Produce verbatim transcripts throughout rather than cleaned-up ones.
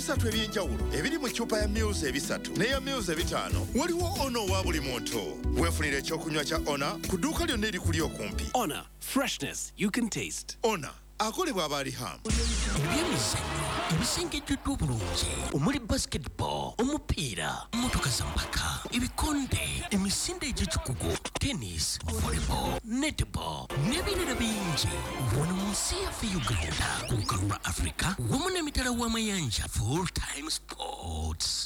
ebisatu ebyenjawulo ebiri mu ccupa ya Muse ebisatu n'eya Muse ebitaano waliwo Ono wa buli muntu. Weefunire ekyokunywa kya Ona ku dduuka lyonna erikuli okumpi. Ona, freshness you can taste. Ona akolebwa abali hamu. Ebyemizannyo ebisengejjeddwa obulungi omuli basketball, omupiira, mmotoka za mpaka, ebikonde, emisinde egy'ekikugu, tennis, volleyball, netball n'ebirala bingi wano mu nsi yaffe Uganda ku lukalu lwa Africa wamu n'emitala w'amayanja full time sports.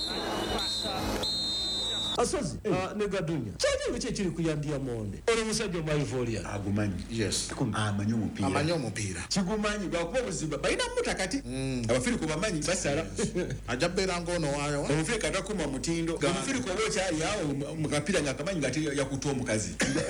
Asozi nega dunya kyali biki kiri kuyandia monde ole musajja mu Ivoria agumanyi yes amanyi omupiira amanyi omupiira kigumanyi bakuba buzimba balina mutakati abafiri ku bamanyi basala ajabera ngono wayo omufiri katakuma mutindo omufiri ko wo kyali awo mukapira ngakamanyi ngati yakutoa omukazi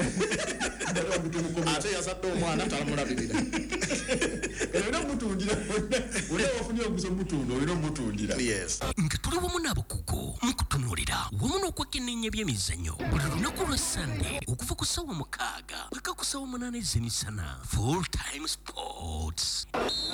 ate yasadde omwana talamulabirira era mutundira ole wafunye omuzo mutundo ole mutundira yes nga tuli wamu n'abakugu mukutunulira wamu n'okwekenneenya by'emizannyo buli lunaku lwa Sunday okuva ku ssaawa mukaaga paka ku ssaawa munaana ez'emisana full time sports.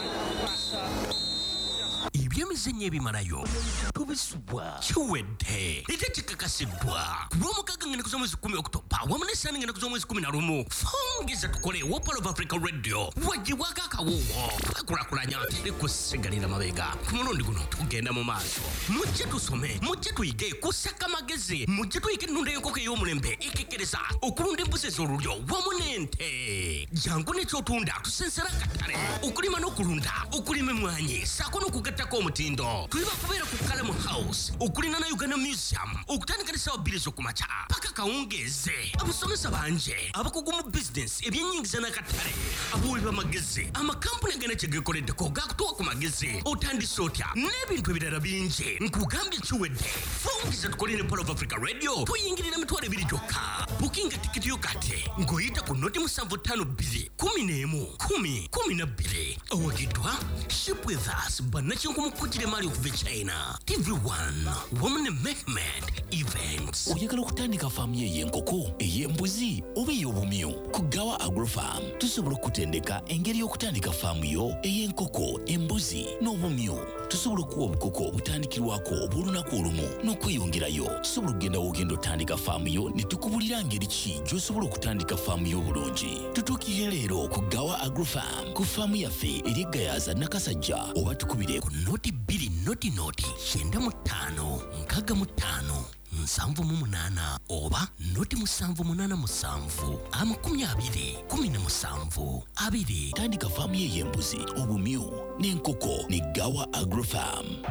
Ebyemizannyo ebimalayo tubisubwa kiwedde ate kikakasiddwa ku lw'omukaaga ngenda ku z'omwezi kumi Oktoba wamu ne Sande ngenda ku z'omwezi kumi na lumu. Fongeza tukole Wopal of Africa Radio wagibwako akawuuwo akulakulanya tekusigalira mabega ku mulundi guno tugenda mu maaso mujje tusome mujje tuyige kusaka magezi mujje tuyige ennunda y'enkoko ey'omulembe ekekereza okulunda embuzi ez'olulyo wamu n'ente jangu n'ekyotunda tusensera akatale okulima n'okulunda okulima emmwanyi saako n'okugattako omutindo tuli bakubeera ku Kalamu House okulina na Uganda Museum okutandika ne ssaawa bbiri ez'okumakya paka kawungeeze abasomesa banje abakugu mu bizinesi ebyennyingiza n'akatale abawebi b'amagezi amakampuni agenda kye geekoleddeko gaakutuwa ku magezi otandise otya n'ebintu ebirala bingi nkugambye kiwedde. Fongeza tukole ne Polo of Africa Radio tuyingirira mitwalo ebiri gyokka bukinga tikiti yo kati ng'oyita ku noti musanvu ttaano bbiri kumi n'emu kumi kumi na bbiri owagiddwa Ship with Us bannakinku mu kkotire maali okuva e China T V one wamu ne Mehmet Events. Oyagala okutandika faamu ey'enkoko ey'embuzi oba ey'obumyu ku Gawa Agrofarm tusobola okutendeka engeri y'okutandika faamu yo ey'enkoko embuzi n'obumyu. Tusobola okuwa obukoko obutandikirwako obw'olunaku olumu n'okweyongerayo. Tusobola okugenda w'ogenda otandika faamu yo ne tukubulira ngeri ki gy'osobola okutandika faamu yo obulungi. Tutuukire leero ku Gawa Agrofarm ku faamu yaffe eri Gayaza Nakasajja oba tukubire ku noti bbiri noti noti kyenda mu ttaano nkaaga mu ttaano nsanvu mu munaana oba noti musanvu munaana musanvu amakumi abiri kumi na musanvu abiri. Tandika faamu ye y'embuzi obumyu n'enkoko ne Gawa Agrofarm.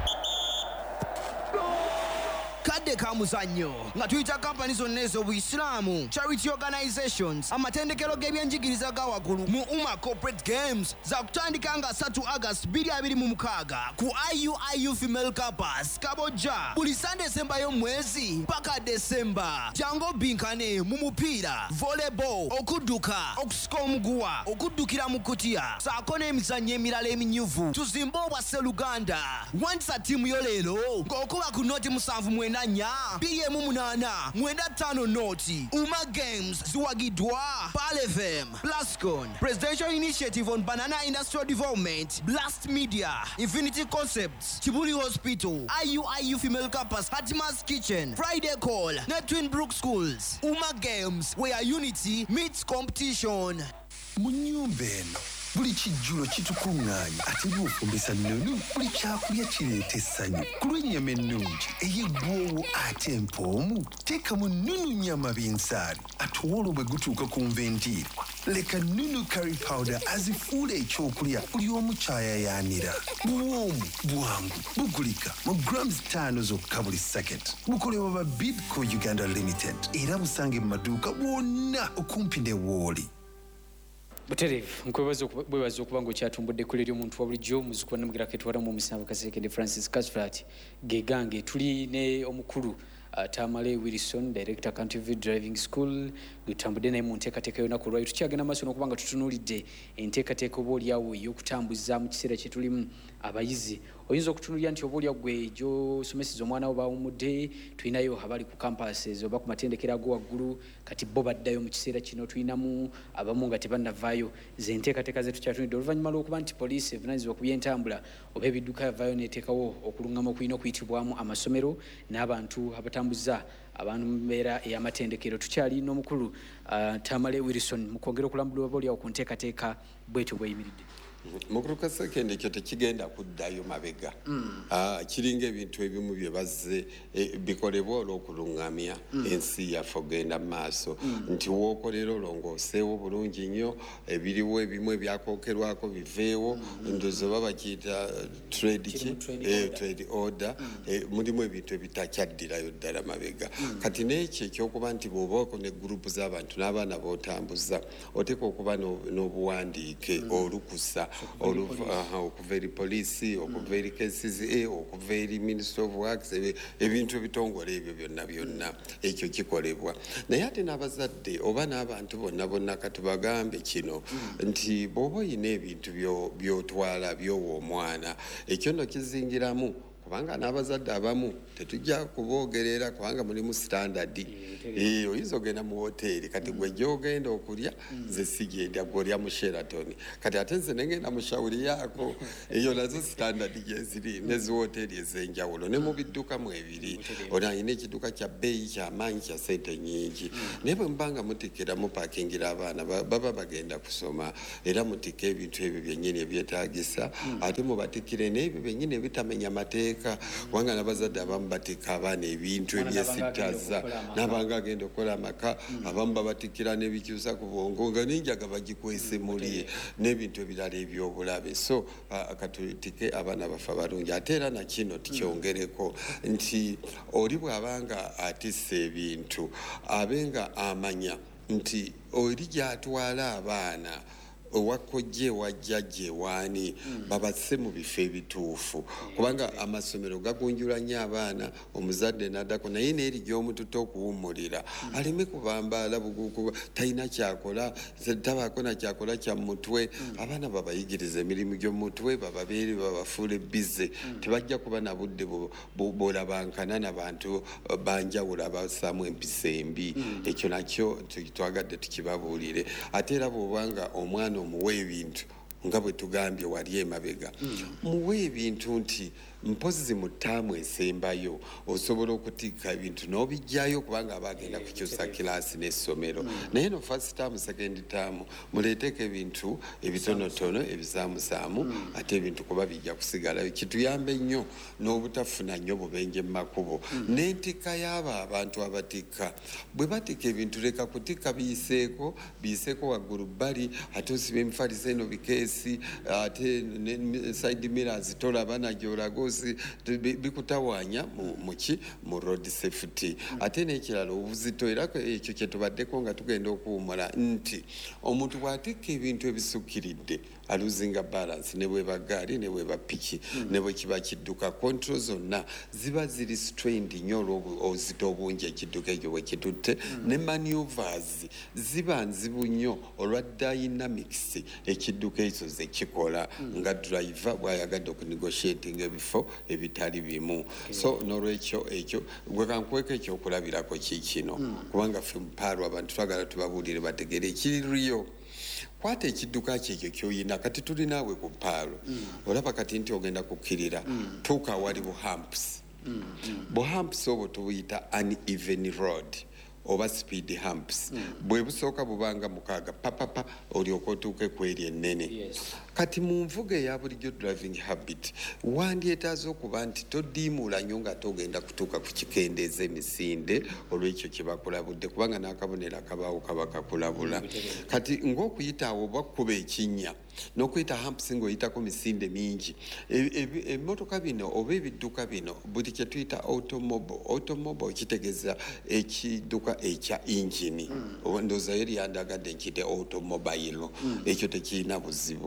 Kadde ka muzannyo nga tuyita kampani zonna ez'Obuyisiraamu, charity organizations, amatendekero g'ebyenjigiriza ga waggulu mu Umma Corporate Games za kutandika nga ssatu August bbiri abiri mu mukaaga ku I U I U Female Campus Kabojja buli Sunday esembayo mwezi paka December. Jangu obinkane mu mupiira, volleyball, okudduka, okusika omuguwa, okuddukira mu kutiya saako n'emizannyo emirala eminyuvu. Tuzimbe obwa Sseruganda. Wandisa ttiimu yo leero ng'okuba ku noti musanvu mwenda nnya bbiri emu munaana mwenda ttaano noti. Umma Games ziwagiddwa Pal F M, Plascon, Presidential Initiative on Banana Industrial Development, Blast Media, Infinity Concepts, Kibuli Hospital, I U I U Female Campus, Hatima's Kitchen, Friday Call, net Twin Brook Schools. Umma Games, where unity meets competition. Mu nnyumba eno buli kijjulo kitukuŋŋaanya ate by'ofumbisa nnunu buli kyakulya kireeta essanyu ku lw'ennyama ennungi ey'eggwoowo ate empoomu teekamu nnunu nnyama binsaali ate obwolo bwe gutuuka ku nvendiirwa leka nnunu curry powder azifuula ekyokulya buli omu kyayayaanira. Buwoomu bwangu bugulika mu grams ttaano zokka buli saketi. Bukolebwa ba Bidco Uganda Limited era busange mu maduuka bwonna okumpi ne Wooli. Buterevu nkwebaza bwebaza okuba ng'okyatumbudde ekkule ly'omuntu wa bulijjo muzzukulu Namugira ketwalamu omusanvu Kasekende Francis Casflat gegange tuli ne omukulu uh, Tamale Wilson Director Country View Driving School tutambudde naye mu nteekateeka y'olunaku olwaleero tukyagenda maaso n'okuba nga tutunuulidde enteekateeka oba olyawo ey'okutambuza mu kiseera kye tulimu abayizi oyinza okutunulira nti obaolya gwe gy'osomeseza omwana wo bawumudde tulinayo abali ku campuses oba ku matendekero ago waggulu kati bo baddayo mu kiseera kino tulinamu abamu nga tebannavaayo ze nteekateeka ze tukyatunidde oluvannyuma lw'okuba nti poliisi evunanyizibwa ku byentambula oba ebidduka yavaayo neeteekawo okuluŋŋama okulina okuyitibwamu amasomero n'abantu abatambuza abantu mu mbeera ey'amatendekero tukyali n'omukulu uh, Tamale Wilson mu kwongera okulambulwa obaolyawo ku nteekateeka bwetyo bweyimiridde. Mukulu Kaseke ekyo tekigenda kuddayo mabega. Mm. Uh, kiringa ebintu ebimu bye bazze e, bikolebwa olw'okulungamya mm. ensi yaffe ogenda mu maaso mm. nti wookolera olongooseewo bulungi nnyo ebiriwo ebimu ebyakookerwako biveewo mm. ndozo oba bakiyita trade ki eh, trade order mm. eh, mulimu ebintu ebitakyaddirayo ddala mabega mm. kati n'ekyo ekyokuba nti bw'obaako ne gurupu z'abantu n'abaana b'otambuza oteeka okuba n'obuwandiike mm. olukusa okuva eri poliisi okuva eri K C C A okuva eri Ministry of Works ebintu ebitongole ebyo byonna byonna ekyo kikolebwa naye ate n'abazadde oba n'abantu bonna bonna katubagambe kino nti bw'oba oyina ebintu by'otwala by'owa omwana ekyo nno kizingiramu kubanga n'abazadde abamu tetujja kuboogerera kubanga mulimu standardi eh oyinza ogenda mu hoteeri kati gwe gy'ogenda okulya nze sigenda gw'olya mu Sheraton kati ate nze nengenda mu shawuli yaako eyo nazo standardi gyeziri nezi hoteeri ez'enjawulo ne mu bidduka mu ebiri ono alina ekidduka kya bbeeyi ky'amaanyi kya ssente nnyingi naye bwe mubanga mutikira mupakingira abaana baba bagenda kusoma era mutika ebintu ebyo byennyini ebyetaagisa ate mubatikire n'ebyo byennyini ebitamenya mateeka kubanga n'abazadde abamu batika abaana ebintu ebyesittaza n'abanga agenda okukola amaka abamu babatikira n'ebikyusa ku bwongo nga n'enjaga bagikwese muli n'ebintu ebirala ebyobulabe so katutike abaana baffe abalungi ate era nakino tukyongereko nti oli bw'abanga atissa ebintu abenga amanya nti oli gy'atwala abaana owakojje wajjajje waani babasse mu bifo ebituufu kubanga amasomero gagunjula nnyo abaana omuzadde n'addako naye n'eri gy'omututa okuwummulira aleme kubambaala bugukuba talina kyakola tabaako na kyakola kya mutwe abaana babayigiriza emirimu gy'omutwe bababeere babafuule bize tebajja kuba na budde bw'olabankana n'abantu banjawulo abasaamu empisa embi ekyo nakyo twagadde tukibabuulire ate era bw'obanga omwana omuwe ebintu nga bwe tugambye wali emabega muwe ebintu nti mpozi mu ttaamu esembayo osobola okutikka ebintu n'obijjayo kubanga abagenda kukyusa kilaasi n'essomero naye no first term second term muleeteeko ebintu ebitonotono ebisaamusaamu ate ebintu kuba bijja kusigalayo kituyambe nnyo n'obutafuna nnyo bubenje mu makubo n'entikka y'abo abantu abatikka bwe batikka ebintu leka kutikka biyiseeko biyiseeko waggulu bbali ate osiba emifaliso eno bikeesi ate side mirrors tolaba nagyolago bikutawanya muki mu road safety ate n'ekirala obuzito era ekyo kyetubaddeko nga tugenda okuwumula nti omuntu bw'atikka ebintu ebisukkiridde aluzinga balance ne bweba gaali ne bweba piki ne bwe kiba kidduka control zonna ziba ziri strained nnyo olw'obuzito obungi ekidduka ekyo bwe kitutte ne maneuvers ziba nzibu nnyo olwa dynamics ekidduka ekyo ze kikola nga driver bw'ayagadde okunegotiating ebifo ebitali bimu so n'olwekyo ekyo gwe kankweka ekyokulabirako kiikino kubanga ffe mupaalo abantu twagala tubabuulire bategere ekiririyo kwata ekidduka kyekyo kyoyina kati tuli naawe ku paalo olaba kati nti ogenda kukkirira tuuka wali buhamps buhamps obwo tubuyita uneven road oba speed humps bwe busooka bubanga mukaaga papapa olyoka otuuke kweri ennene kati mu nvuga eya bulijjo driving habit wandyetaaza okuba nti todiimuula nnyo nga togenda kutuuka ku kikendeeza emisinde olw'ekyo kye bakulabudde kubanga n'akabonero akabaawo kaba kakulabula kati ng'okuyita awo oba kkuba ekinnya n'okuyita hamps ng'oyitako misinde mingi emmotoka bino oba ebidduka bino buli kye tuyita automobile automobile kitegeeza ekidduka ekya engine ndowooza yo lyandagadde nkite automobile ekyo tekirina buzibu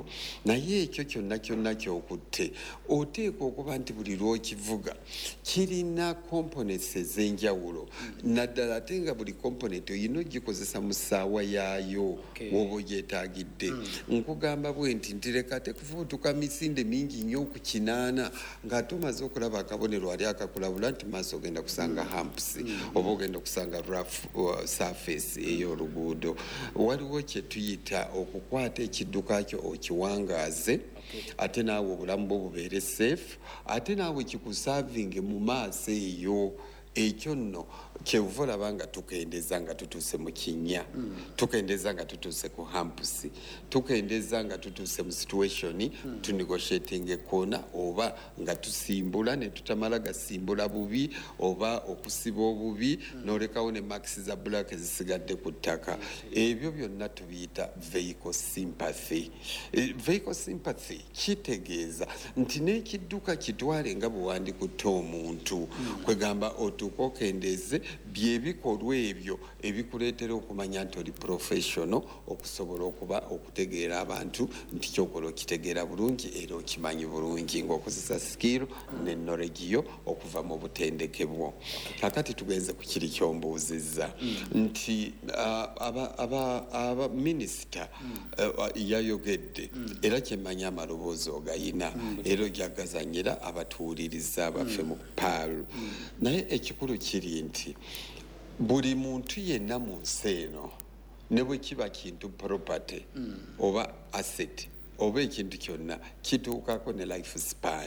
naye ekyo kyonna kyonna kyokutte oteeka okuba nti buli lw'okivuga kirina components ez'enjawulo naddala ate nga buli component oyina ogikozesa mu ssaawa yaayo woba ogyetaagidde nkugamba bwe nti ntireka ate kufubutuka misinde mingi nnyo okukinaana ng'ate omaze okulaba akabonero ali akakulabula nti maaso ogenda kusanga hamps oba ogenda okusanga rough uh, surface ey'oluguudo waliwo kye tuyita okukwata ekidduka kyo okiwangaaze ate naawe obulamu bwo bubeere safe ate naawe kikusavinge mu maaso eyo ekyo nno kyeuva olaba nga tukendeeza nga tutuuse mu kinnya tukendeeza nga tutuuse ku hampusi tukendeeza nga tutuuse mu situation tunegotiating ekoona oba nga tusimbula ne tutamala gasimbula bubi oba okusiba obubi n'olekawo ne makisi za black ezisigadde ku ttaka ebyo byonna tubiyita vehicle sympathy vehicle sympathy kitegeeza nti n'ekidduka kitwale nga bwe wandikutte omuntu kwegamba otuuka okendeeze byebikolwa ebyo ebikuleetera okumanya nti oli professional okusobola okuba okutegeera abantu nti kyokola okitegeera bulungi era okimanyi bulungi ng'okozesa skill ne knowledge yo okuva mu butendeke bwo kakati tugenze ku kiri kyombuuzizza nti aba minisita yayogedde era kyemanya amaloboozi ogayina era ojagazanyira abatuwuliriza baffe mu paalu naye ekikulu kiri nti buli muntu yenna mu nsi eno ne bwe kiba kintu property oba asset oba ekintu kyonna kituukako ne life span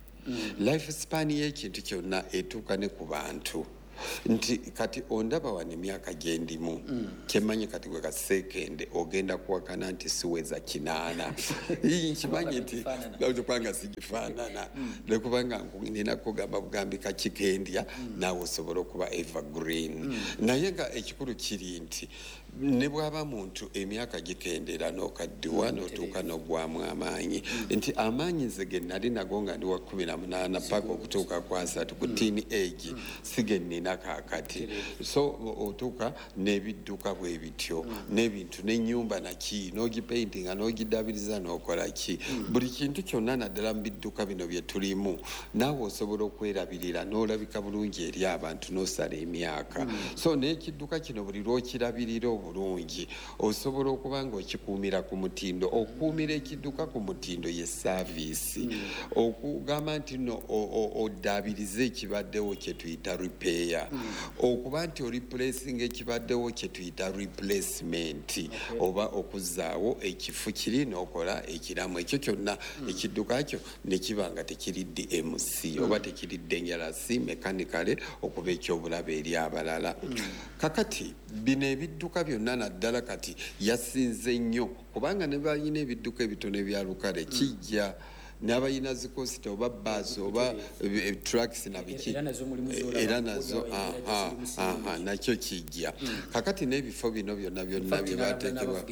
life span y'ekintu kyonna etuuka ne ku bantu nti kati ondaba wano emyaka gyendimu kyemmanyi kati gwe kasekende ogenda kuwakana nti siweza kinaana nkimanyi nti kubanga sigifaanana nekubanga nina kugamba bugambi kakikendya naawe osobola okuba evergreen naye nga ekikulu kiri nti ne bw'aba muntu emyaka gikendera n'okaddiwa n'otuuka n'ogwamu amaanyi nti amaanyi nze ge nali nago nga ndi wa kumi na munaana paka okutuuka ku asatu ku teen age si ge nnina kaakati so otuuka n'ebidduka bwe bityo n'ebintu n'ennyumba naki n'ogipaintinga n'ogidabiriza n'okola ki buli kintu kyonna naddala mu bidduka bino bye tulimu naawe osobola okwerabirira n'olabika bulungi eri abantu n'osala emyaka so n'ekidduka kino buli lw'okirabirira bulungi osobola okuba nga okikuumira ku mutindo okuumira ekidduka ku mutindo ye saaviisi okugamba nti no oddaabirize ekibaddewo kye tuyita repair okuba nti oriplacinga ekibaddewo kye tuyita replacement oba okuzzaawo ekifo kiri n'okola ekiramu ekyo kyonna ekidduka kyo ne kiba nga tekiri D M C oba tekiri dangerous mechanically okuba ekyobulabe eri abalala kakati bino ebidduka byonna naddala kati yasinze nnyo kubanga ne balina ebidduka ebitono ebya lukale kijja n'abalina zikosita oba baasi oba trucks na biki era nazo nakyo kijja kakati n'ebifo bino byonna byonna bye bateekebwa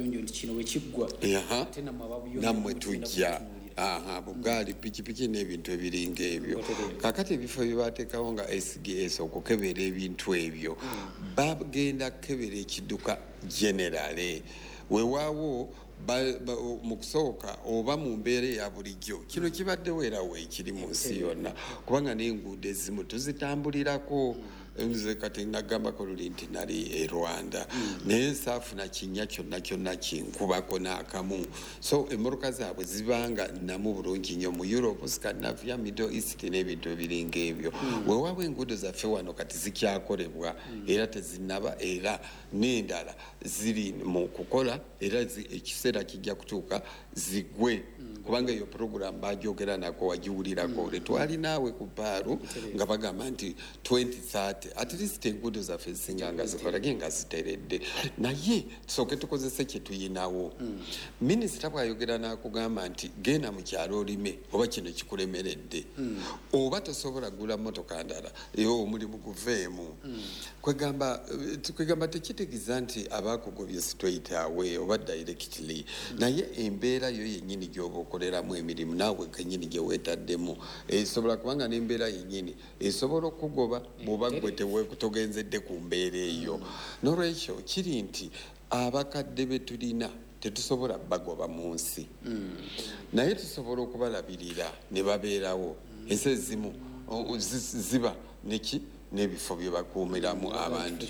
nammwe tujja aha bugaali pikipiki n'ebintu ebiringa ebyo kakati ebifo bye bateekawo nga S G S okukebera ebintu ebyo bagenda kukebera ekidduka generale weewaawo mu kusooka oba mu mbeera eya bulijjo kino kibaddewo era weekiri mu nsi yonna kubanga n'enguudo ezimu tuzitambulirako nze kati nagambako luli nti nali e Rwanda naye nsaafuna kinnya kyonna kyonna kinkubako n'akamu so emmotoka zaabwe zibanga namu bulungi nnyo mu Europe, Scandinavia, Middle East n'ebintu ebiringa ebyo weewaawo enguudo zaffe wano kati zikyakolebwa era tezinnaba era n'endala ziri mu kukola era ekiseera kijja kutuuka zigwe kubanga eyo program bagyogera nako wagiwulirako tetwali naawe ku paalu nga bagamba nti twenty thirty at least enguudo zaffe zisinga nga zikolage nga ziteredde naye tusooke tukozese kye tuyinawo minisita bw'ayogera n'akugamba nti genda mu kyalo olime oba kino kikulemeredde oba tosobola gula mmotoka ndala omulimu guveemu kwegamba kwegamba tekitegeeza nti abakugobye straight away oba directly naye embeera yo yennyini gy'oba okoleramu emirimu naawe kennyini gye weetaddemu esobola kubanga n'embeera yennyini esobola okugoba bw'oba gwe togenzedde ku mbeera eyo n'olwekyo kiri nti abakadde be tulina tetusobola bagoba mu nsi naye tusobola okubalabirira ne babeerawo ensi ezimu ziba neki n'ebifo bye bakuumiramu abantu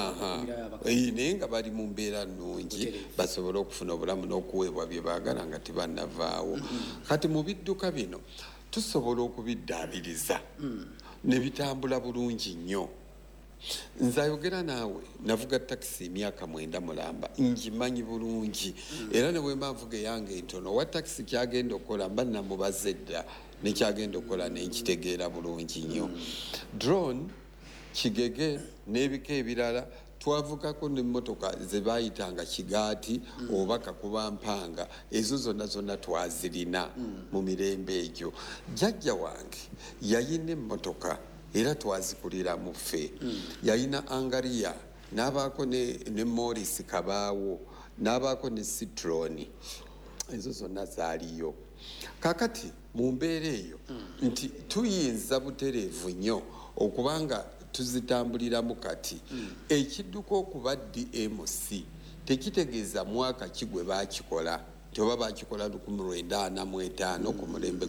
naye nga bali mu mbeera nnungi basobole okufuna obulamu n'okuweebwa bye baagala nga tebannavaawo kati mu bidduka bino tusobola okubiddaabiriza ne bitambula bulungi nnyo nze ayogera naawe navuga takisi emyaka mwenda mulamba ngimanyi bulungi era ne bwemba nvuga eyange entono wa takisi kyagenda okukola mba namubaza edda nekyagenda okukola nenkitegeera bulungi nnyo drone kigege n'ebika ebirala twavugako n'emmotoka ze baayitanga kigaati oba kakuba mpanga ezo zonna zonna twazirina mu mirembe egyo jjajja wange yayina emmotoka era twazikulira mu ffe yayina angariya n'abaako ne morris kabaawo n'abaako ne citroni ezo zonna zaaliyo kakati mu mbeera eyo nti tuyinza butereevu nnyo okubanga tuzitambuliramu kati ekidduka okuba D M C tekitegeeza mwaka ki gwe baakikola toba bakikola lukumi lwenda ana mu etaano ku mulembe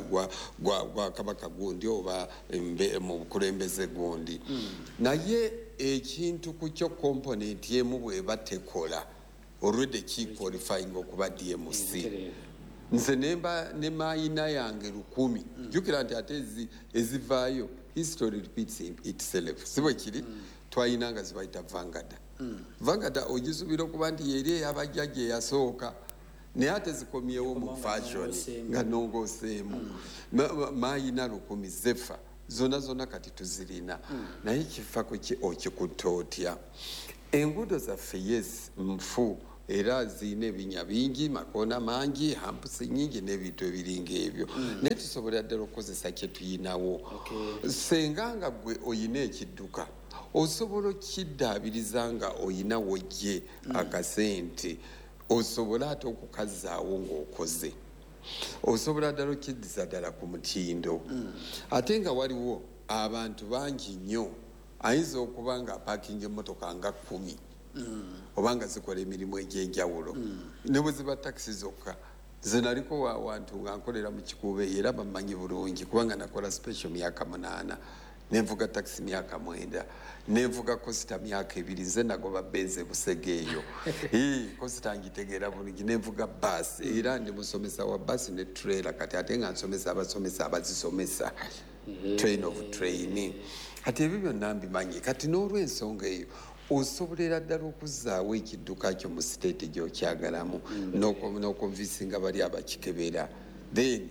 gwa kabaka gundi oba mu bukulembeze gundi naye ekintu ku kyo komponenti emu bweba tekola already kiqualifying okuba D M C nze nemba ne maayina yange lukumi jjukira nti ate ezivaayo history repeats itself sibwe kiri twayina nga zibayita vangada vangada ogisuubira okuba nti yeri eyabajjajja eyasooka naye ate zikomyewo mu fashion nga nongooseemu maayina lukumi zefa zonna zonna kati tuzirina naye kifa okikutta otya enguudo zaffe yes nfu era zirina ebinya bingi makoona mangi hampusi nyingi n'ebintu ebiringa ebyo naye tusobola ddala okukozesa kye tuyinawo senga nga gwe oyina ekidduka osobola okiddaabiriza nga oyina wojje akasente osobola ate okukazaawo ng'okoze osobola ddala okiddiza ddala ku mutindo ate nga waliwo abantu bangi nnyo ayinza okuba nga apaakinga emmotoka nga kkumi obanga zikola emirimu egy'enjawulo ne bwe ziba takisi zokka ze naliko wantu nga nkolera mu kikuube era bamanyi bulungi kubanga nakola special myaka munaana nenvuga takisi myaka mwenda nenvuga kosita myaka ebiri nze nagoba benze busegeeyo kosita ngitegeera bulungi nenvuga baasi era ndi musomesa wa baasi ne trailer kati ate nga nsomesa abasomesa abazisomesa train of training kati ebyo byonna mbimanyi kati n'olw'ensonga eyo osobolera ddala okuzaawo ekidduka kyo mu siteeti gy'okyagalamu n'okonvisinga bali abakikebera then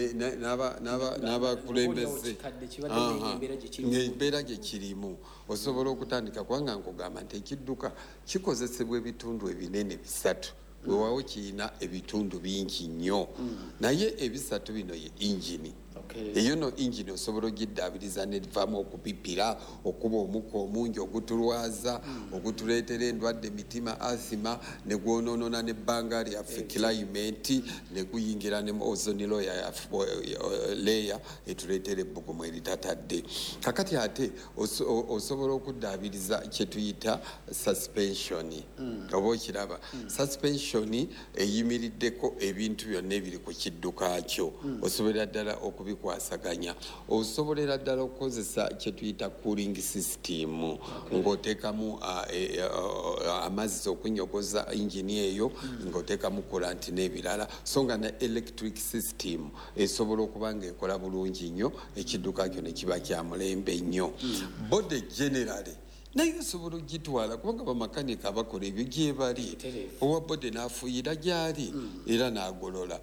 n'abakulembeze ngaembeera gye kirimu osobola okutandika kubanga nkugamba nti ekidduka kikozesebwa ebitundu ebinene bisatu wewawo kirina ebitundu bingi nnyo naye ebisatu bino ye ingini eyo no ingini osobola ogiddaabiriza nevaamu okupipira okuba omukka omungi ogutulwaza ogutuleetera endwadde mitima asima negwonoonona nebbanga lyaffe kilayimenti neguyingira ne ozoni leya etuleetera ebbugumu eritatadde kakati ate osobola okuddaabiriza kyetuyita suspensioni oba okiraba suspensioni eyimiriddeko ebintu byonna ebiri ku kidduka kyo osobolera ddala okubi kwasaganya osobolera ddala okukozesa kyetuyita cooling system ng'oteekamu amazzi okunyogoza ingini eyo ng'oteekamu kulanti n'ebirala so nga ne electric system esobola okuba nga ekola bulungi nnyo ekidduka kyo ne kiba kya mulembe nnyo bode generally naye osobola ogitwala kubanga bamakanika abakola ebyo gyebali owa bode n'afuuyira gyali era n'agolola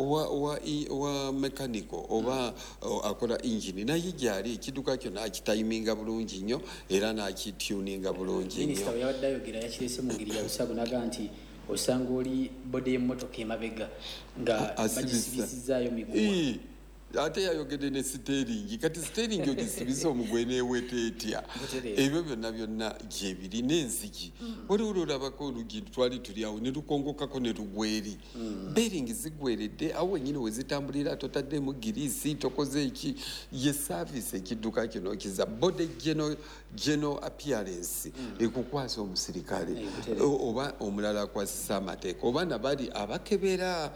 owa mekaniko oba akola ingini naye gyali ekidduka kyo n'akitayiminga bulungi nnyo era n'akituninga bulungi nnyo yawadde ayogera yakirese mu ngeri ya busabu naga nti osanga oli bode y'emmotoka emabega nga bagisibisizaayo miguwa ate yayogedde ne siteringi kati siteringi ogisibisa omugwe neeweta etya ebyo byonna byonna gyebiri n'enzigi waliwo olabako olugi twali tuli awo ne lukongokako ne lugweri beringi zigweredde awo wenyini wezitambulira totaddemu girisi tokoze eki ye service ekidduka kino kiza body general, general appearance ekukwasa omusirikale oba omulala akwasisa amateeka oba nabali abakebera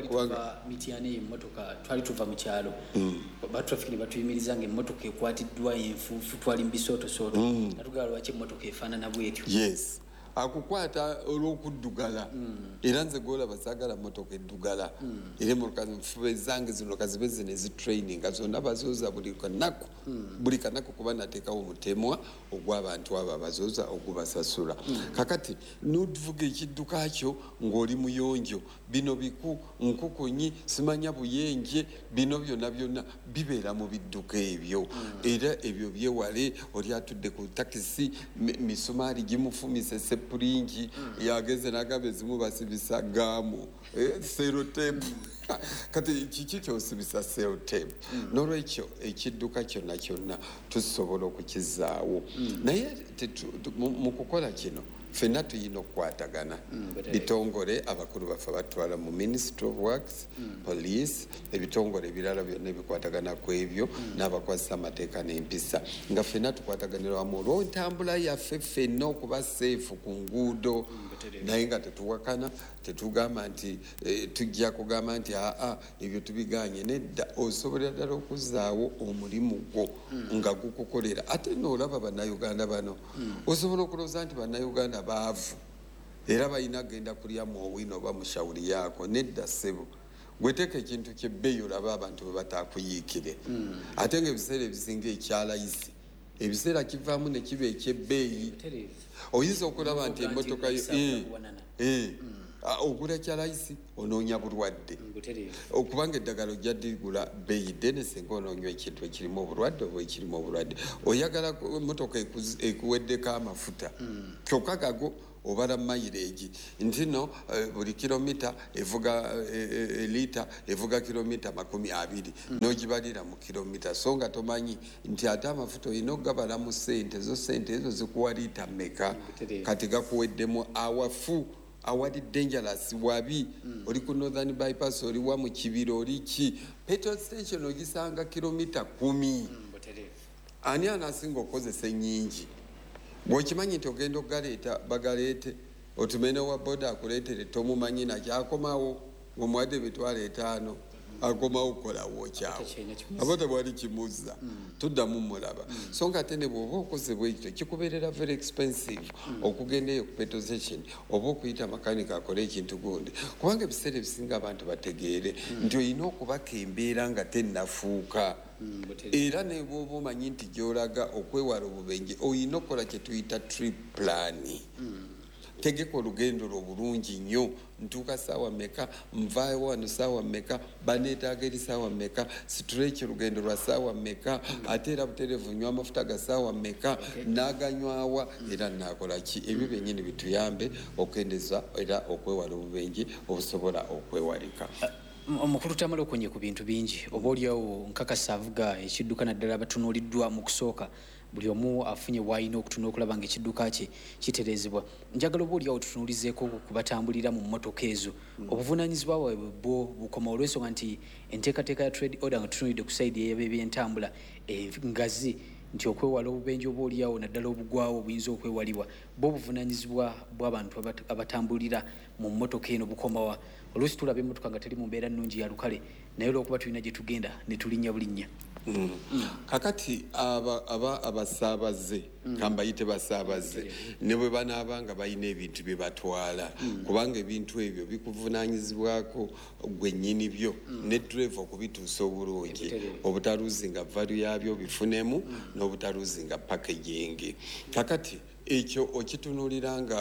twali tuva mu kyalo batrafiki ne batuyimiriza ng'emmotoka ekwatiddwa enfuufu twali mu bisootosoto natugala lwaki emmotoka efaanana bwetyo yes akukwata olw'okuddugala era nze gwolaba saagala motoka eddugala era emmotoka zange zino kazibe zino ezitraininga zonna bazooza buli kanaku buli kanaku kuba nateekawo omutemwa ogw'abantu abo abazooza ogubasasula kakati n'ovuga ekidduka kyo ng'oli muyonjo bino biku nkukunyi simanya buyenje bino byonna byonna bibeera mu bidduka ebyo era ebyo byewale oli atudde ku takisi misumaali gimufumise sepulingi yageze nagamba ezimu basibisa gaamu serotepu kati kiki kyosibisa serotepu n'olwekyo ekidduka kyonna kyonna tusobola okukizaawo naye mu kukola kino ffenna tuyina okukwatagana bitongole abakulu baffe batwala mu ministry of works police ebitongole ebirala byonna ebikwatagana ku ebyo n'abakwasisa amateeka n'empisa nga ffenna tukwataganira wamu olw'entambula yaffe ffenna okuba seefu ku nguudo naye nga tetuwakana tetugamba nti tujja kugamba nti aa ebyo tubiganye nedda osobolera ddala okuzaawo omulimu gwo nga gukukolera ate noolaba bannayuganda bano osobola okulowooza nti bannayuganda baavu era balina genda kulya muowino oba mushawuli yaako nedda ssebo gweteeka ekintu kyebbeeyi olaba abantu bwe bataakuyiikire ate nga ebiseera ebisinga ekyalayisi ebiseera kivaamu ne kiba ekyebbeeyi oyinza okulaba nti emmotoka yo ogula kyalayisi onoonya bulwadde okubanga eddagala ojja digula bbeeyi ddene singa onoonywa ekintu ekirimu obulwadde oba ekirimu obulwadde oyagala emmotoka ekuweddeko amafuta kyokka gago obala mayireegi nti no buli kilomita evuga elita evuga kilomita makumi abiri n'ogibalira mu kilomita so nga tomanyi nti ate amafuta olina okugabala mu ssente zo ssente ezo zikuwa liita mmeka kati gakuweddemu awafu awali dangerous wabi oli ku northern bypass oli wa mu kibiro oli ki petrol station ogisanga kilomita kumi ani anasinga okukozesa ennyingi bw'okimanyi nti ogenda okugaleeta bagaleete otumene wa boda akuleetere tomumanyi nakyakomawo omuwadde emitwalo etaano akomawo kolawo kyawo aba tebwali kimuzza tuddamu mulaba so nga ate ne bw'oba okozebwa ekyo kikubeerera very expensive okugenda eyo ku petrol station oba okuyita makanika akole ekintu gundi kubanga ebiseera ebisinga abantu bategeere nti olina okubaka embeera nga tennafuuka era ne bw'oba omanyi nti gy'olaga okwewala obubenje olina okukola kye tuyita trip plani tegeka olugendo lwo bulungi nnyo ntuuka saawa mmeka nvaayo wano saawa mmeka baneetaaga eri saawa mmeka situla ekyo olugendo lwa saawa mmeka ate era butereevu nywa amafuta ga saawa mmeka n'aganywawa era naakola ki ebyo byennyini bituyambe okendeza era okwewala obubenje obusobola okwewalika omukulu tamala okonye ku bintu bingi oba oliawo nkakasa avuga ekidduka naddala abatunuuliddwa mu kusooka buli omu afunye wayina okutuna okulaba nga ekidduka kye kitereezebwa njagala oba oliawo tutunuulizeeko ku batambulira mu mmotoka ezo obuvunaanyizibwa bwabwe bwo bukoma olw'ensonga nti enteekateeka ya trade order nga tutunulidde ku sayidi y'ebyentambula engazi nti okwewala obubenje oba oliawo naddala obugwawo buyinza okwewalibwa bo obuvunaanyizibwa bw'abantu abatambulira mu mmotoka eno bukomawa oluusi tulaba emmotoka nga teri mu mbeera nnungi ya lukale naye olwokuba tulina gye tugenda ne tulinnya bulinnya kakati aba abasaabaze kambayite basaabaze ne bwe banaaba nga balina ebintu bye batwala kubanga ebintu ebyo bikuvunaanyizibwako gwennyini byo ne drive okubituusa obulungi obutaluuzinga valu yabyo bifunemu n'obutaluuzinga packaging kakati ekyo okitunuulira nga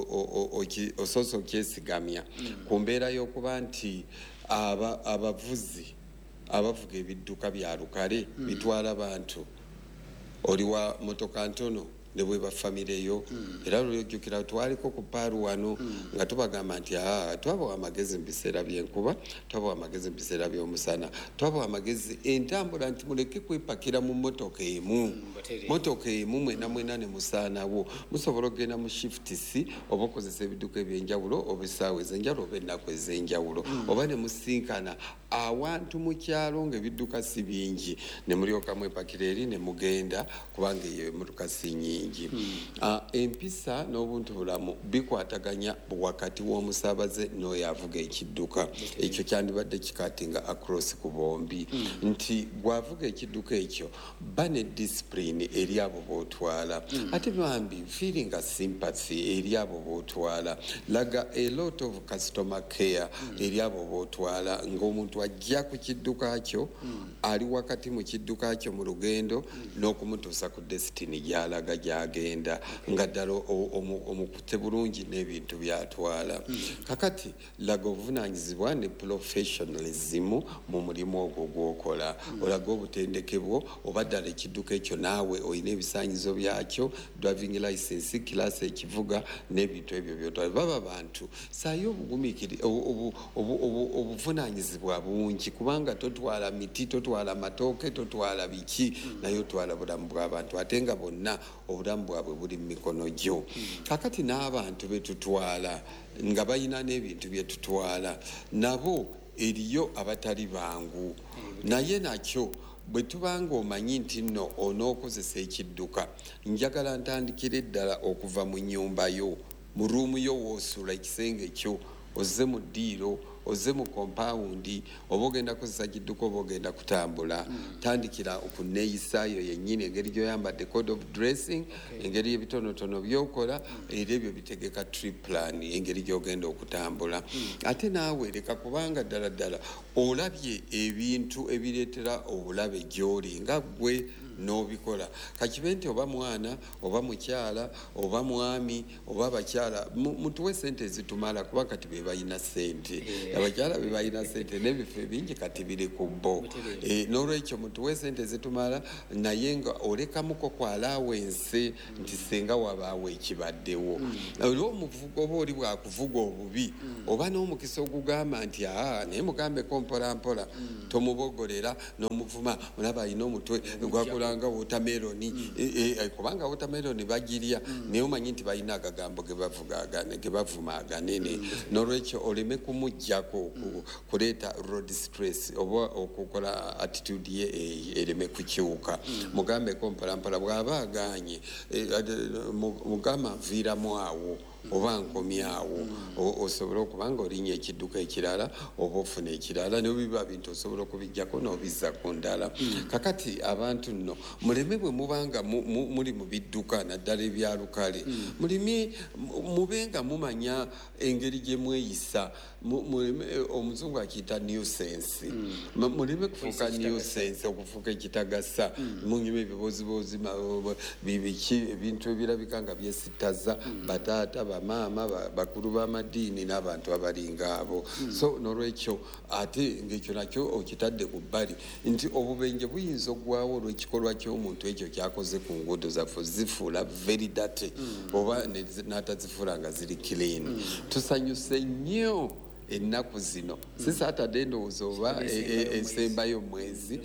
osoose okyesigamya ku mbeera y'okuba nti abavuzi abavuga ebidduka bya lukale bitwala bantu oli wa motoka ntono ne bwe bafamireyo era lwojjukira twaliko ku paaru wano nga tubagamba nti aa twabawa amagezi mu biseera byenkuba twabawa amagezi mu biseera by'omusana twabawa amagezi entambula nti muleke kwepakira mu motoka emu motoka emu mwena mwena ne musaanawo musobola okugenda mu shift c oba okozesa ebidduka ebyenjawulo oba essaawa ez'enjawulo oba ennaku ez'enjawulo oba ne musinkana awantu mu kyalo ng'ebidduka si bingi ne mulyoka mwepakira eri ne mugenda kubanga eyo emmotoka si nyingi. Empisa n'obuntu bulamu bikwataganya wakati w'omusaabaze n'oyo avuga ekidduka ekyo kyandibadde kikatinga across ku bombi nti bw'avuga ekidduka ekyo ba ne discipline eri abo b'otwala ate bambi feeling a sympathy eri abo b'otwala laga a lot of customer care eri abo b'otwala ng'omuntu ajja ku kidduka kyo ali wakati mu kidduka kyo mu lugendo n'okumutuusa ku destiny gy'alaga gy'agenda nga ddala omukute bulungi n'ebintu by'atwala kakati laga obuvunaanyizibwa ne professionalism mu mulimu ogwo gw'okola olaga obutendeke bwo oba ddala ekidduka ekyo naawe olina ebisaanyizo byakyo driving license kilasi ekivuga n'ebintu ebyo byotwala baba bantu saayo obugumiikiri obuvunaanyizibwa bungi kubanga totwala miti totwala matooke totwala biki naye otwala bulamu bw'abantu ate nga bonna obulamu bwabwe buli mu mikono gyo kakati n'abantu betutwala nga balina n'ebintu bye tutwala nabo eriyo abatali bangu naye nakyo bwe tubanga omanyi nti nno onookozesa ekidduka njagala ntandikire ddala okuva mu nnyumba yo mu ruumu yo w'osula ekisenge kyo ozze mu ddiiro ozze mu kompawundi oba ogenda kozesa kidduka oba ogenda kutambula tandikira okuneeyisaayo yennyini engeri gy'oyambadde code of dressing engeri y'ebitonotono by'okola era ebyo bitegeka trip plan engeri gy'ogenda okutambula ate naawe leka kubanga ddala ddala olabye ebintu ebireetera obulabe gy'oli nga ggwe n'obikola kakibe nti oba mwana oba mukyala oba mwami oba abakyala mutuwe sente ezitumala kuba kati be balina sente abakyala be balina sente n'ebifo ebingi kati biri ku bo n'olwekyo mutuwe sente ezitumala naye nga olekamuko ku allowance nti senga wabaawo ekibaddewo oli omuvugo oba oli bwakuvuga obubi oba n'omukisa ogugamba nti aa naye mugambeko mpolampola tomubogolera n'omuvuma mulaba alina omutwe gwakula nga wotameroni kubanga wotameroni bagirya naye omanyi nti balina agagambo ge bavuma aganene n'olwekyo oleme kumuggyako kuleeta road stress oba okukola attitude ye ereme kukyuka mugambeko mpolampola bw'aba aganye mugamba nviiramu awo oba nkomyawo osobola okubanga olinya ekidduka ekirala oba ofuna ekirala nebiba bintu osobola okubijjako n'obizza ku ndala kakati abantu nno muleme bwe mubanga muli mu bidduka naddala ebyalukale mulimi mubenga mumanya engeri gye mweyisa omuzungu akiyita nuisance muleme kufuuka nuisance okufuuka ekitagasa munyuma ebibozibozi bibiki ebintu ebirabika nga byesitaza bataata bamaama bakulu b'amadiini n'abantu abalinga abo so n'olwekyo ate ng'ekyo nakyo okitadde ku bbali nti obubenje buyinza oggwawo olw'ekikolwa ky'omuntu ekyo kyakoze ku nguudo zaffe zifuula very dirty oba n'atazifuula nga ziri clean tusanyuse nnyo ennaku zino si Saturday ndowooza oba esembayo mwezi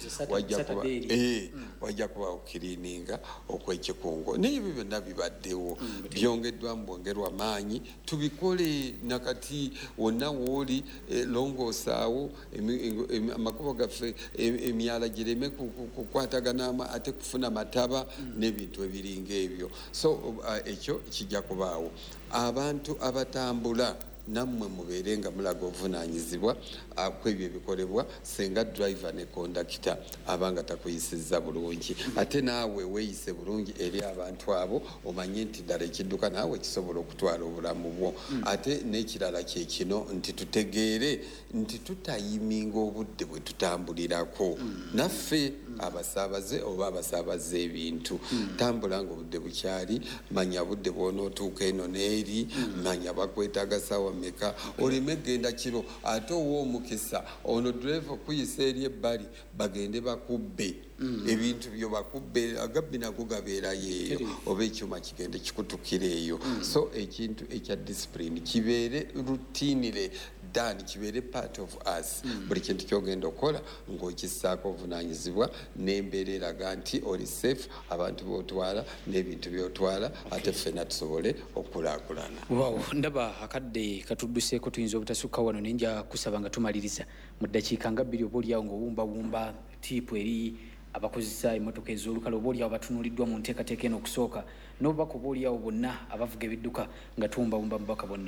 wajja kuba okiriininga okw'ekikungo naye ebyo byonna bibaddewo byongeddwa mu bwongerwa maanyi tubikole nakati wonna wooli longoosaawo amakubo gaffe emyala gireme kukwatagana ate kufuna mataba n'ebintu ebiringa ebyo so ekyo kijja kubaawo abantu abatambula nammwe mubeere nga mulaga obuvunaanyizibwa kwebyo ebikolebwa senga driver ne kondakita abanga takuyisizza bulungi ate naawe weeyise bulungi eri abantu abo omanye nti ddala ekidduka naawe kisobola okutwala obulamu bwo ate n'ekirala kye kino nti tutegeere nti tutayiminga obudde bwe tutambulirako naffe abasaabaze oba abasaabaze ebintu tambula nga obudde bukyali manya budde bwonootuuka eno n'eri manya bakwetaaga saawa meka oleme genda kiro ate owoomukisa ono drive kuyisa eri ebbali bagende bakubbe ebintu byo bakubbe agabbi nago gabeerayo eyo oba ekyuma kigende kikutukira eyo so ekintu ekya discipline kibeere rutinire dani kibeere part of us buli kintu kyogenda okukola ng'okissaako obuvunaanyizibwa n'embeera eraga nti oli safe abantu b'otwala n'ebintu by'otwala ate ffenna tusobole okulaakulana. Wow, ndaba akadde katudduseeko tuyinza obutasukka wano naye nja kusaba nga tumaliriza mu ddakiika nga bbiri oba oliawo ng'owumbawumba tiipu eri abakozesa emmotoka ez'olukale oba oliawo batunuuliddwa mu nteekateeka eno okusooka n'obubaka oba oliawo bonna abavuga ebidduka nga tuwumbawumba mubaka bonna.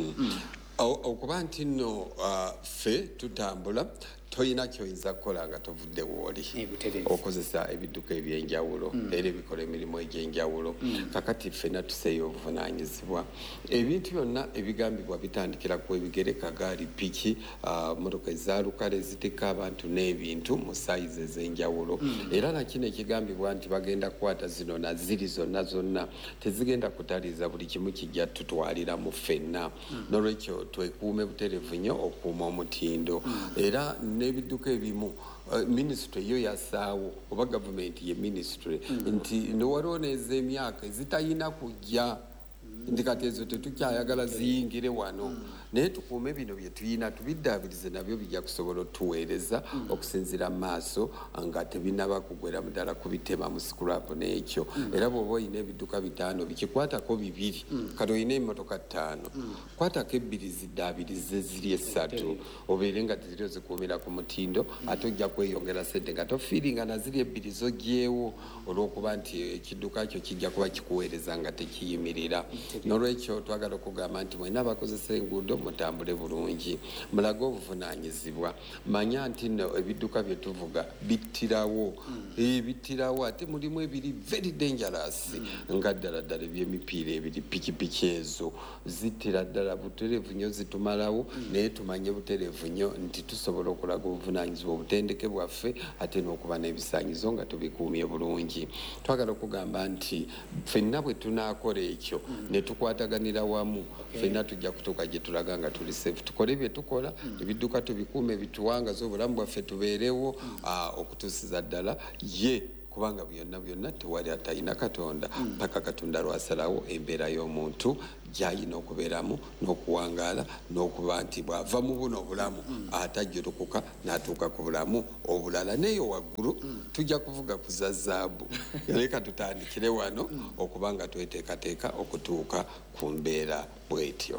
Okuba nti nno ffe tutambula toyina kyoyinza kukola nga tovudde wooli okozesa ebidduka ebyenjawulo era ebikola emirimu egyenjawulo kakati ffenna tuseeyo obuvunaanyizibwa ebintu byonna ebigambibwa bitandikira ku ebigere kagaali piki motoka ezalukale zitika abantu n'ebintu mu sayizi ez'enjawulo era nakino ekigambibwa nti bagenda kukwata zino naziri zonna zonna tezigenda kutaliza buli kimu kijja tutwalira mu ffenna n'olwekyo twekuume buterevu nnyo okuuma omutindo era n'ebidduka ebimu minisitule yo yassaawo oba gavumenti ye minisitule nti newaliwo n'ez'emyaka ezitayina kujja nti kati ezo tetukyayagala ziyingire wano naye tukuume bino bye tuyina tubiddaabirize nabyo bijja kusobola otuweereza okusinziira mu maaso nga tebinaba kugwera muddala kubitema mu sikulapu n'ekyo era bw'oba oyina ebidduka bitaano bikikwatako bibiri kati oyina emmotoka ttaano kwatako ebbiri ziddaabirize ziri essatu obeere nga teziri ozikuumira ku mutindo ate ojja kweyongera sente nga tofiiringa naziri ebbiri zogyewo olw'okuba nti ekidduka kyo kijja kuba kikuweereza nga tekiyimirira n'olwekyo twagala okugamba nti mwenna abakozesa enguudo mutambule bulungi mulage obuvunaanyizibwa manya nti nno ebidduka bye tuvuga bittirawo bittirawo ate mulimu ebiri very dangerous nga ddala ddala ebyemipiira ebiri pikipiki ezo zittira ddala buterevu nnyo zitumalawo naye tumanye buterevu nnyo nti tusobola okulaga obuvunaanyizibwa obutendeke bwaffe ate n'okuba n'ebisaanyizo nga tubikuumye bulungi twagala okugamba nti ffenna bwe tunaakola ekyo ne tukwataganira wamu ffenna tujja kutuuka gye tulaga nga tuli safe tukole bye tukola ebidduka tubikuume bituwangaza obulamu bwaffe tubeerewo okutuusiza ddala ye kubanga byonna byonna tewali atalina katonda paka katonda lwasalawo embeera y'omuntu gy'ayina okubeeramu n'okuwangaala n'okuba nti bw'ava mu buno obulamu atajjurukuka n'atuuka ku bulamu obulala neeyo waggulu tujja kuvuga ku za zaabu leka tutandikire wano okuba nga tweteekateeka okutuuka ku mbeera bwetyo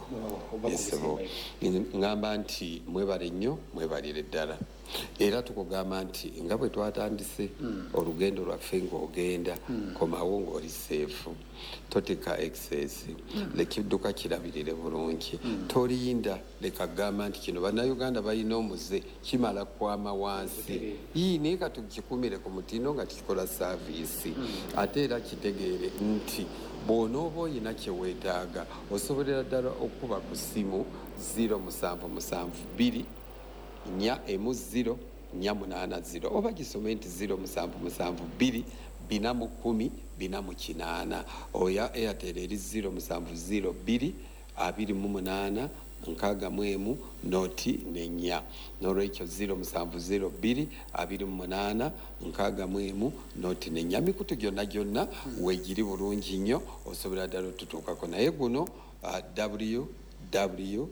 esebo ngamba nti mwebale nnyo mwebalire ddala era tukugamba nti nga bwe twatandise olugendo lwaffe ng'ogenda komawo ng'oli seefu totika excess leka edduka kirabirire bulungi tolinda leka gamba nti kino bannayuganda balina omuze kimala kwama wansi yii naye ka tukikumire ku mutindo nga tukikola saaviisi ate era kitegeere nti bw'onooba oyina kyeweetaaga osobolera ddala okuba ku ssimu zero musanvu musanvu bbiri nya emu ziro nya munaana ziro oba gisome nti ziro musanvu musanvu bbiri bina mu kkumi bina mu kinaana oya Airtel eri ziro musanvu ziro bbiri abiri mu munaana nkaaga mu emu noti nenya n'olwekyo ziro musanvu ziro bbiri abiri mu munaana nkaaga mu emu noti nenya mikutu gyonna gyonna weegiri bulungi nnyo osobola ddala otutuukako naye guno w w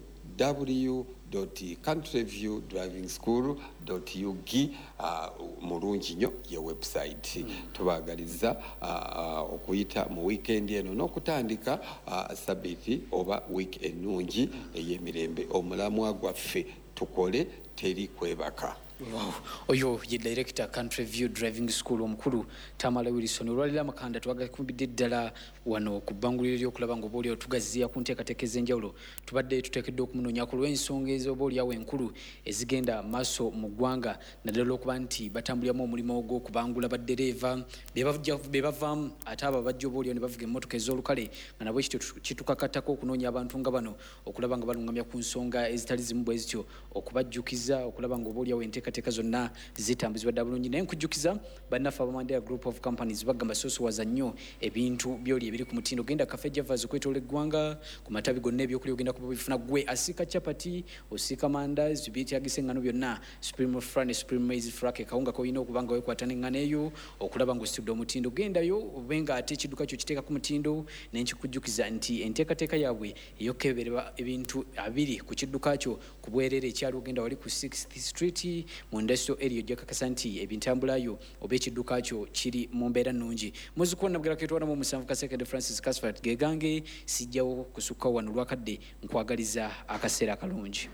w countryview driving school U G mulungi nnyo ye website tubaagaliza okuyita mu weekend eno n'okutandika sabiti oba week ennungi ey'emirembe omulamwa gwaffe tukole teri kwebaka. Wow. Oyo ye director Country View Driving School omukulu Tamala Wilson olwalira amakanda twagakumbidde ddala wano ku bbanguliro ly'okulaba nga oba oliawo tugaziya ku nteekateeka ez'enjawulo tubadde tuteekeddwa okumunoonya ku lw'ensonga ez'oba oliawo enkulu ezigenda maaso mu ggwanga naddala okuba nti batambuliramu omulimu ogw'okubangula baddereeva be bavaamu ate abo abajja oba oliawo ne bavuga emmotoka ez'olukale nga nabwe kityo kitukakatako okunoonya abantu nga bano okulaba nga balungamya ku nsonga ezitali zimu bwe zityo okubajjukiza okulaba nga oba oliawo enteeka enteekateeka zonna zitambuzibwadde bulungi naye nkujjukiza bannaffe abamandera group of companies bagamba soosowaza nnyo ebintu byoli ebiri ku mutindo genda kafe javas okwetoola eggwanga ku matabi gonna ebyokulya ogenda kuba bifuna gwe asiika chapati osiika mandazi byetagisa eŋŋano byonna supreme fran supreme maize flak kawunga koyina okuba nga wekwata n'eŋŋano eyo okulaba ng'ositudde omutindo gendayo obe nga ate ekidduka kyo kiteeka ku mutindo nenkikujjukiza nti enteekateeka yaabwe eyokukeberera ebintu abiri ku kidduka kyo ku bwereere ekyali ogenda wali ku sixth street mu industrial area ojja kakasa nti ebintambulayo oba ekidduka kyo kiri mu mbeera nnungi muziku nabwera ketwalamu omusanvu kasekende francis casfat gegange sijjawo kusukka wano lwakadde nkwagaliza akaseera akalungi.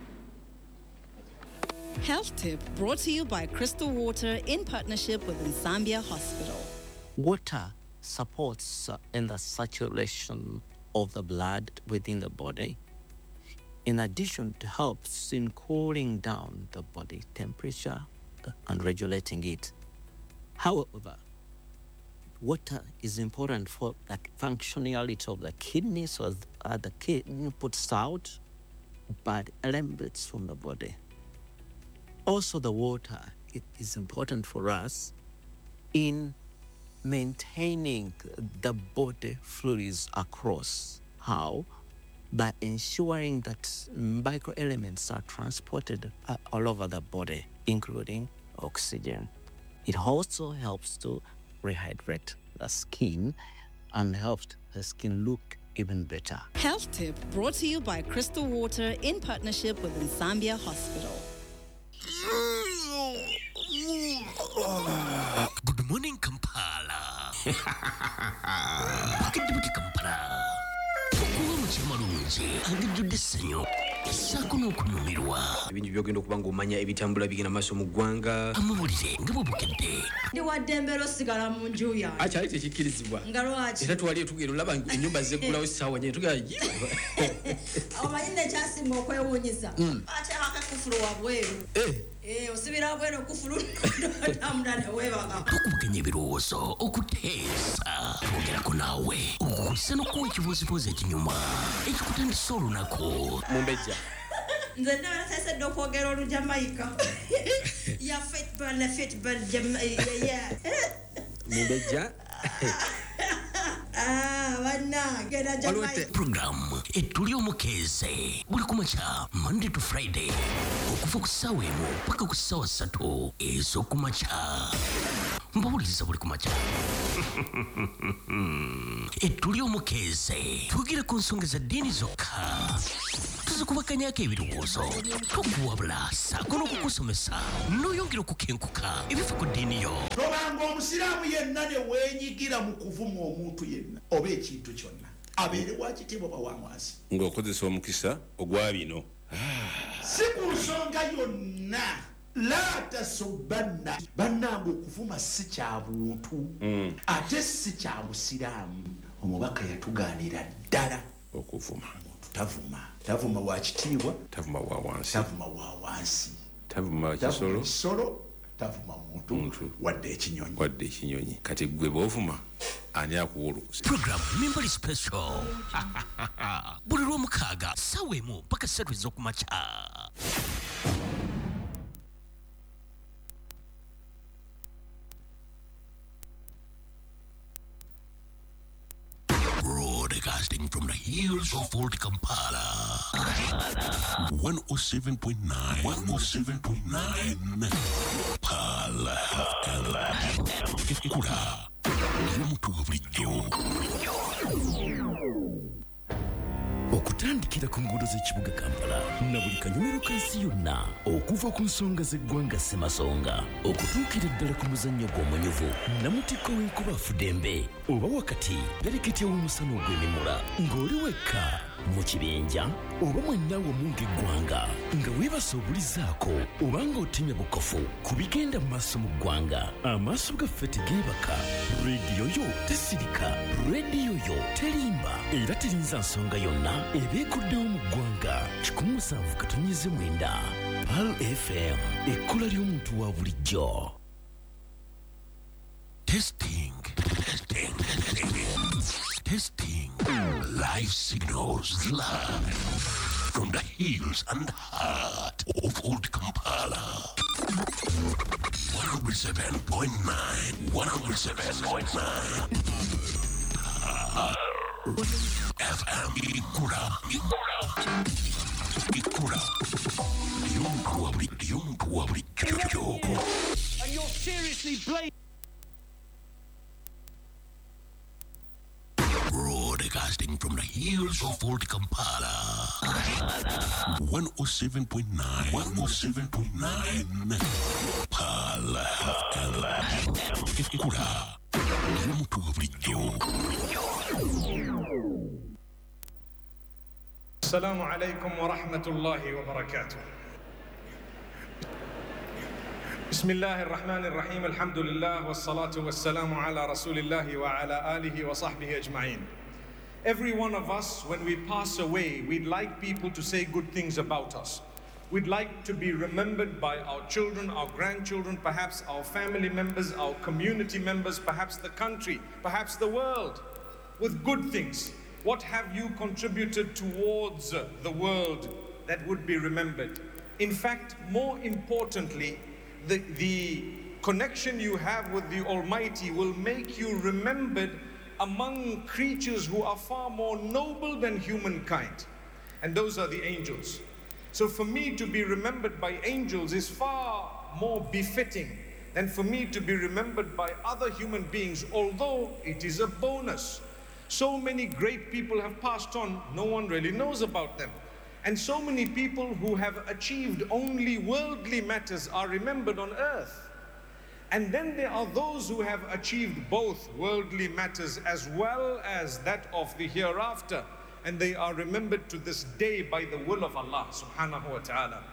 Health tip brought to you by Crystal Water in partnership with Zambia Hospital. Water supports uh, in the circulation of the blood within the body, in addition to helps in cooling down the body temperature and regulating it. However, water is important for the functionality of the kidney, so uh, the kidney puts out bad elements from the body. Also, the water, it is important for us in maintaining the body fluids across. How? By ensuring that microelements are transported uh, all over the body, including oxygen. It also helps to rehydrate the skin and helps the skin look even better. Health tip brought to you by Crystal Water in partnership with Zambia Hospital. Good morning, Kampala. Pakidibuti Kampala. Kuwa mukimalungi angijjudde essanyu essaako n'okunyumirwa ebintu byogenda okuba ng'omanya ebitambula bigenda maaso mu ggwanga amawulire nga bwebukedde ndi waddembera osigala mu nju yange akyali tekikkirizibwa nga lwaki era twali etugenda olaba ennyumba zeggulawo essaawa nyene tugala omanyi nekyasinga okwewuunyisa ate akakufulu wabweru osibira bwero okufulu namula newebaga tukubuganya ebirowoozo okuteesa twogerako naawe okukusa n'okuwa ekibuuzibuuzi ekinyuma ekikutandisa olunaku mumbejja nze ndabala tasedde okwogera olujamayika ya fitbal ne fitbal mumbejja Program etuli omukeeze buli kumakya Monday to Friday okuva ku ssaawa emu paka ku ssaawa ssatu ez'okumakya mbawuliriza buli kumakya etuli omukeeze twogera ku nsonga za ddiini zokka tuzikubaganyako ebirowoozo tokuwabula saako n'okukusomesa n'oyongera okukenkuka ebifa ku ddiini yo tobanga omusiraamu yenna ne weenyigira mu kuvuma omuntu yenna oba ekintu kyonna abeere wakitiibwa bawamwasi ng'okozesa omukisa ogwa bino si ku nsonga yonna la tasobbanna bannange okuvuma si kya buntu ate si kya busiraamu omubaka yatugaanira ddala okuvuma tavuma tavuma wa kitiibwa tavuma wa wansi tavuma wa wansi tavuma kisolo kisolo tavuma muntu wadde ekinyonyi wadde ekinyonyi kati gwe bw'ovuma ani akuwulukusa program mimbali special buli lw'omukaaga ssaawa emu paka ssatu ez'okumakya broadcasting from the hills of Old Kampala. one oh seven point nine. one oh seven point nine. Pala F M. Kula. Yomutu bulijjo. Okutandikira ku nguudo z'ekibuga Kampala na buli kanyomero ka nsi yonna okuva ku nsonga z'eggwanga Ssemasonga okutuukira ddala ku muzannyo gw'omanyuvu namutikko w'enkuba Fudembe oba wakati pereketya w'omusana ogw'emimula ng'oli wekka mu kibinja oba mwenna wamu ng'eggwanga nga weebase obulizaako oba ng'otemya bukofu ku bigenda mu maaso mu ggwanga amaaso gaffe tegeebaka rediyo yo tesirika rediyo yo terimba era terinza nsonga yonna ebeekuddewo mu ggwanga kikumi musanvu katonnyeze mwenda Pal F M ekkola ly'omuntu wa bulijjo. Testing, testing, testing, testing. Live signals live from the hills and heart of Old Kampala. one oh seven point nine. one oh seven point nine. F M Ikura. Ikura. Yunkuabri. Yunkuabri. And you're seriously blaming. Broadcasting from the hills of Fort Kampala. one oh seven point nine. one oh seven point nine. Pala. Ikura. السلام عليكم ورحمة الله وبركاته. بسم الله الرحمن الرحيم. الحمد لله والصلاة والسلام على رسول الله وعلى آله وصحبه أجمعين. Every one of us, when we pass away, we'd like people to say good things about us. We'd like to be remembered by our children, our grandchildren, perhaps our family members, our community members, perhaps the country, perhaps the world, with good things. What have you contributed towards the world that would be remembered? In fact, more importantly, the, the connection you have with the Almighty will make you remembered among creatures who are far more noble than humankind. And those are the angels. So for me to be remembered by angels is far more befitting than for me to be remembered by other human beings, although it is a bonus. So many great people have passed on, no one really knows about them. And so many people who have achieved only worldly matters are remembered on earth. And then there are those who have achieved both worldly matters as well as that of the hereafter. And they are remembered to this day by the will of Allah subhanahu wa ta'ala.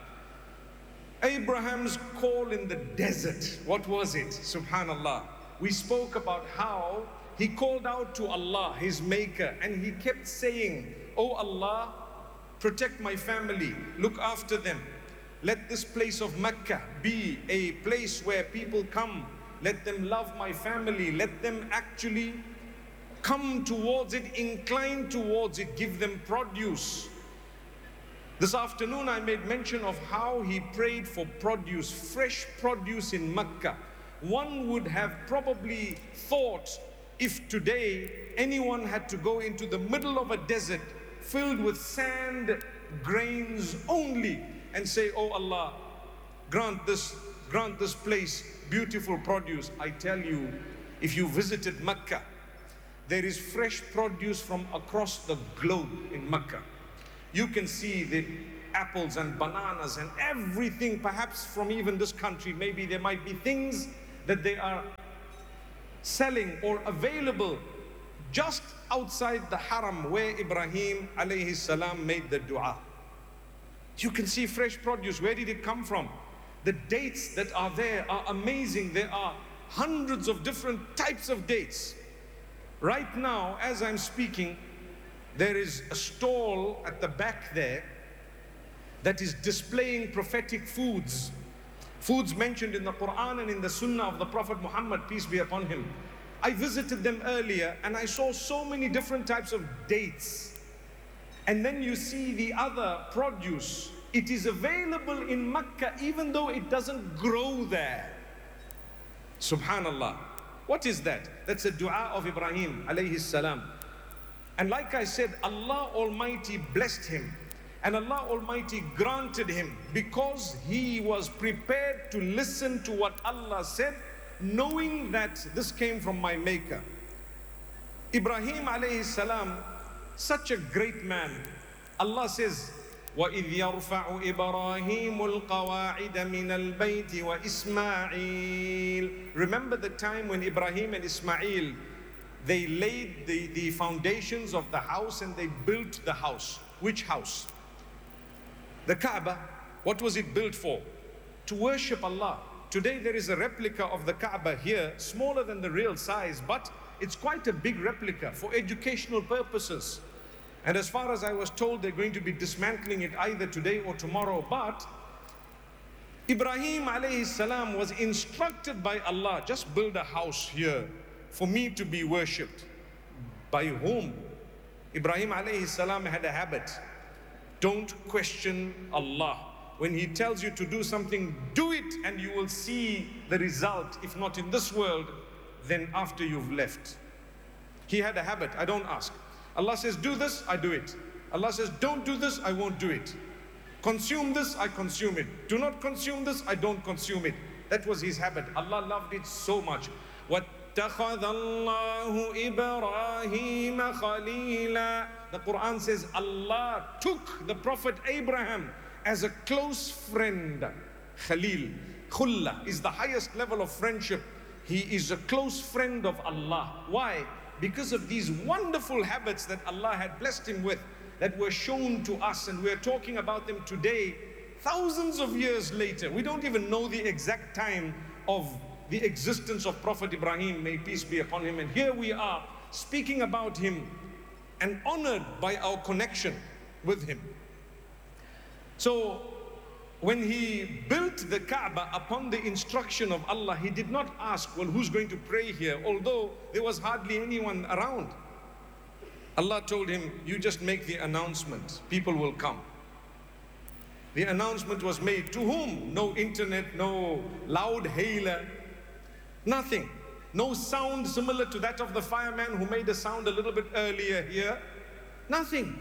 Abraham's call in the desert, what was it? Subhanallah. We spoke about how he called out to Allah, his maker, and he kept saying, "Oh Allah, protect my family, look after them. Let this place of Mecca be a place where people come. Let them love my family. Let them actually come towards it, incline towards it, give them produce." This afternoon I made mention of how he prayed for produce, fresh produce in Mecca. One would have probably thought, if today anyone had to go into the middle of a desert filled with sand grains only and say, "Oh Allah, grant this, grant this place beautiful produce." I tell you, if you visited Mecca, there is fresh produce from across the globe in Mecca. You can see the apples and bananas and everything, perhaps from even this country. Maybe there might be things that they are selling or available just outside the haram where Ibrahim alayhi salam made the dua. You can see fresh produce. Where did it come from? The dates that are there are amazing. There are hundreds of different types of dates. Right now, as I'm speaking, there is a stall at the back there that is displaying prophetic foods. Foods mentioned in the Quran and in the Sunnah of the Prophet Muhammad, peace be upon him. I visited them earlier and I saw so many different types of dates. And then you see the other produce. It is available in Mecca even though it doesn't grow there. Subhanallah. What is that? That's a dua of Ibrahim alayhi salam. And like I said, Allah Almighty blessed him. And Allah Almighty granted him because he was prepared to listen to what Allah said, knowing that this came from my maker. Ibrahim alayhi salam, such a great man. Allah says, وَإِذْ يَرْفَعُ إِبْرَاهِيمُ الْقَوَاعِدَ مِنَ الْبَيْتِ وَإِسْمَاعِيلُ. Remember the time when Ibrahim and Ismail, they laid the, the foundations of the house and they built the house. Which house? The Kaaba. What was it built for? To worship Allah. Today there is a replica of the Kaaba here, smaller than the real size, but it's quite a big replica for educational purposes. And as far as I was told, they're going to be dismantling it either today or tomorrow. But Ibrahim alayhi salam was instructed by Allah, just build a house here for me to be worshipped. By whom? Ibrahim alayhi salam had a habit. Don't question Allah. when He tells you to do something, do it and you will see the result, if not in this world, then after you've left. He had a habit, I don't ask. Allah says, do this, I do it. Allah says, don't do this, I won't do it. Consume this, I consume it. Do not consume this, I don't consume it. That was his habit. Allah loved it so much. وَاتَّخَذَ اللَّهُ إِبْرَاهِيمَ خَلِيلًا. The Quran says Allah took the Prophet Abraham as a close friend. Khalil, Khulla is the highest level of friendship. He is a close friend of Allah. Why? Because of these wonderful habits that Allah had blessed him with, that were shown to us, and we're talking about them today, thousands of years later. We don't even know the exact time of the existence of Prophet Ibrahim, may peace be upon him, and here we are speaking about him and honored by our connection with him. So when he built the Kaaba upon the instruction of Allah, he did not ask, well, who's going to pray here? Although there was hardly anyone around. Allah told him, you just make the announcement, people will come. The announcement was made to whom? No internet, no loud hailer, nothing. No sound similar to that of the fireman who made a sound a little bit earlier here. Nothing.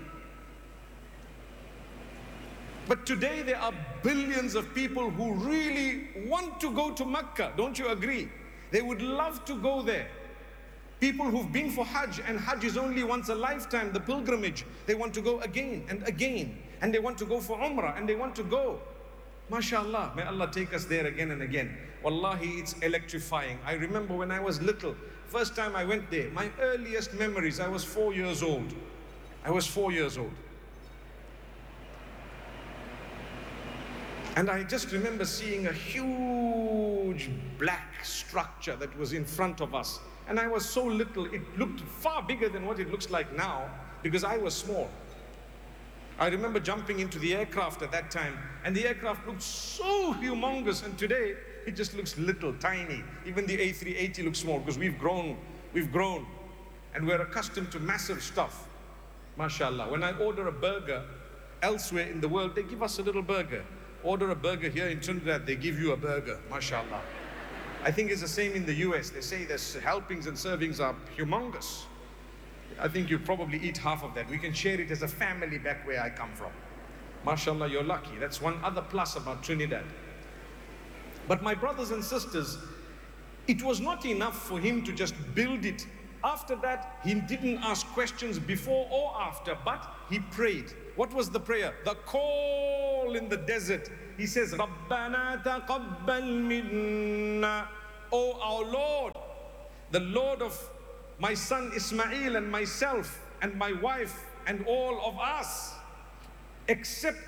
But today there are billions of people who really want to go to Mecca. Don't you agree? They would love to go there. People who've been for Hajj, and Hajj is only once a lifetime, the pilgrimage. They want to go again and again. And they want to go for Umrah, and they want to go. MashaAllah, may Allah take us there again and again. Wallahi, it's electrifying. I remember when I was little, first time I went there, my earliest memories, I was four years old. I was four years old. And I just remember seeing a huge black structure that was in front of us. And I was so little, it looked far bigger than what it looks like now, because I was small. I remember jumping into the aircraft at that time, and the aircraft looked so humongous, and today it just looks little, tiny. Even the A three eighty looks small, because we've grown, we've grown, and we're accustomed to massive stuff. MashaAllah. When I order a burger elsewhere in the world, they give us a little burger. Order a burger here in Trinidad, they give you a burger. MashaAllah. I think it's the same in the U S. They say the helpings and servings are humongous. I think you probably eat half of that. We can share it as a family back where I come from. MashaAllah, you're lucky. That's one other plus about Trinidad. But my brothers and sisters, it was not enough for him to just build it. After that, he didn't ask questions before or after, but he prayed. What was the prayer? The call in the desert. He says, Rabbana taqabbal minna. Oh, our Lord, the Lord of my son Ismail and myself and my wife and all of us, accept